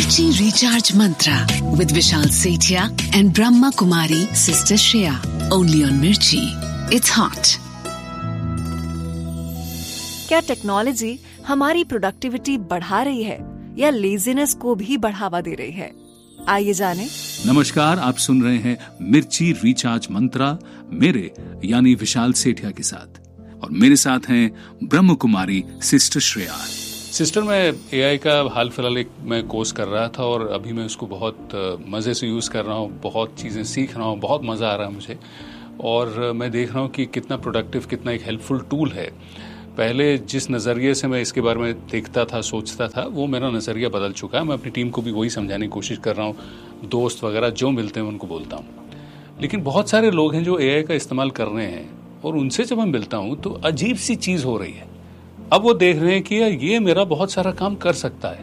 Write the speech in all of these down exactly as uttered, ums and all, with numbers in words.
Mirchi Recharge Mantra with Vishal Sethia and Brahma Kumari Sister Shreya. Only on Mirchi. It's hot. क्या technology हमारी productivity बढ़ा रही है या लेजीनेस को भी बढ़ावा दे रही है? आइए जाने। नमस्कार, आप सुन रहे हैं मिर्ची रिचार्ज मंत्रा मेरे यानी विशाल सेठिया के साथ, और मेरे साथ हैं ब्रह्म कुमारी सिस्टर श्रेया। सिस्टर, मैं एआई का हाल फिलहाल एक मैं कोर्स कर रहा था और अभी मैं उसको बहुत मज़े से यूज़ कर रहा हूँ, बहुत चीज़ें सीख रहा हूँ, बहुत मज़ा आ रहा है मुझे। और मैं देख रहा हूँ कि कितना प्रोडक्टिव, कितना एक हेल्पफुल टूल है। पहले जिस नज़रिए से मैं इसके बारे में देखता था, सोचता था, वो मेरा नज़रिया बदल चुका है। मैं अपनी टीम को भी वही समझाने की कोशिश कर रहा हूँ, दोस्त वगैरह जो मिलते हैं उनको बोलता हूँ। लेकिन बहुत सारे लोग हैं जो एआई का इस्तेमाल कर रहे हैं और उनसे जब मैं मिलता हूँ तो अजीब सी चीज़ हो रही है। अब वो देख रहे हैं कि यार ये मेरा बहुत सारा काम कर सकता है।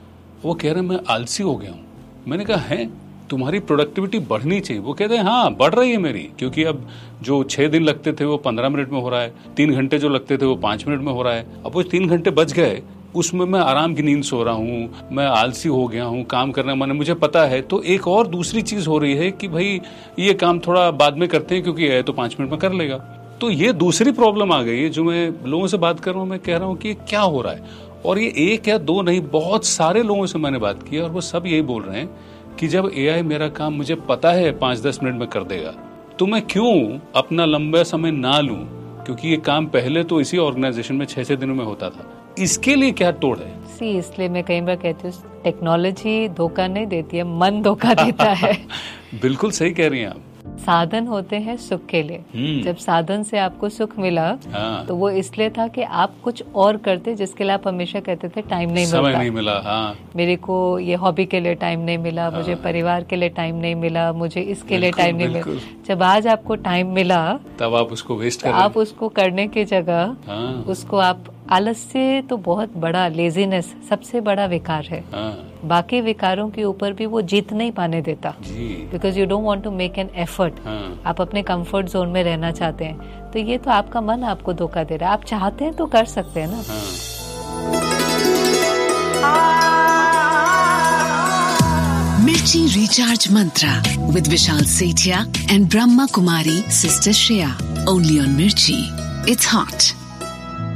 वो कह रहे हैं मैं आलसी हो गया हूँ। मैंने कहा है, तुम्हारी प्रोडक्टिविटी बढ़नी चाहिए। वो कहते हैं हाँ बढ़ रही है मेरी, क्योंकि अब जो छः दिन लगते थे वो पंद्रह मिनट में हो रहा है, तीन घंटे जो लगते थे वो पाँच मिनट में हो रहा है। अब वो तीन घंटे बच गए, उसमें मैं आराम की नींद सो रहा हूँ, मैं आलसी हो गया हूँ, काम करने मैंने मुझे पता है। तो एक और दूसरी चीज़ हो रही है कि भाई ये काम थोड़ा बाद में करते हैं क्योंकि ये तो पाँच मिनट में कर लेगा। तो ये दूसरी प्रॉब्लम आ गई है जो मैं लोगों से बात कर रहा हूँ। मैं कह रहा हूँ कि क्या हो रहा है, और ये एक या दो नहीं, बहुत सारे लोगों से मैंने बात की और वो सब यही बोल रहे हैं कि जब एआई मेरा काम मुझे पता है पाँच दस मिनट में कर देगा, तो मैं क्यों अपना लंबा समय ना लूं, क्योंकि ये काम पहले तो इसी ऑर्गेनाइजेशन में छह छह दिनों में होता था। इसके लिए क्या तोड़ है? सी इसलिए मैं कई बार कहती हूँ टेक्नोलॉजी धोखा नहीं देती है, मन धोखा देता है। बिल्कुल सही कह रही हैं आप। साधन होते हैं सुख के लिए। जब साधन से आपको सुख मिला हाँ। तो वो इसलिए था कि आप कुछ और करते जिसके लिए आप हमेशा कहते थे टाइम नहीं मिला, समय नहीं मिला। हाँ। मेरे को ये हॉबी के लिए टाइम नहीं मिला, हाँ। मुझे परिवार के लिए टाइम नहीं मिला, मुझे इसके लिए टाइम नहीं मिला। जब आज आपको टाइम मिला तब आप उसको वेस्ट कर रहे हैं। आप उसको करने की जगह हाँ। उसको आप आलस्य तो बहुत बड़ा, लेजीनेस सबसे बड़ा विकार है। हाँ। बाकी विकारों के ऊपर भी वो जीत नहीं पाने देता, because you don't want to make an effort. आप अपने कंफर्ट जोन में रहना चाहते हैं, तो ये तो आपका मन आपको धोखा दे रहा है। आप चाहते हैं तो कर सकते हैं ना। मिर्ची recharge Mantra with Vishal Sethia and Brahma Kumari sister Shreya. Only on मिर्ची। It's hot.